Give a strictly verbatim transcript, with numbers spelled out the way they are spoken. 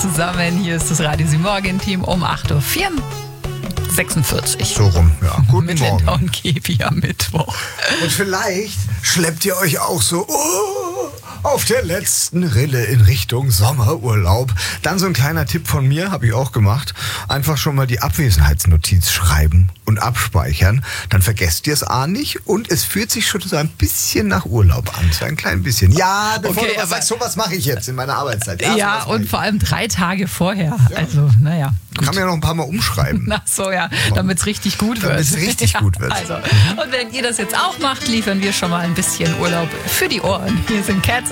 zusammen. Hier ist das Radio Sie Morgen Team um acht Uhr sechsundvierzig. So rum, ja. Guten Mit Morgen. Linda und Kepi am Mittwoch. Und vielleicht schleppt ihr euch auch so oh, auf der letzten Rille in Richtung Sommerurlaub. Dann so ein kleiner Tipp von mir, habe ich auch gemacht. Einfach schon mal die Abwesenheitsnotiz schreiben und abspeichern. Dann vergesst ihr es A nicht und es fühlt sich schon so ein bisschen nach Urlaub an. So ein klein bisschen. Ja, bevor Okay, du was aber- sagst, sowas mache ich jetzt in meiner Arbeitszeit. Ja, sowas mache und ich. vor allem drei Tage vorher. Also, naja. Kann man ja noch ein paar Mal umschreiben. Ach so, ja, damit es richtig gut wird. Damit's richtig gut wird. Also, und wenn ihr das jetzt auch macht, liefern wir schon mal ein bisschen Urlaub für die Ohren. Hier sind Cats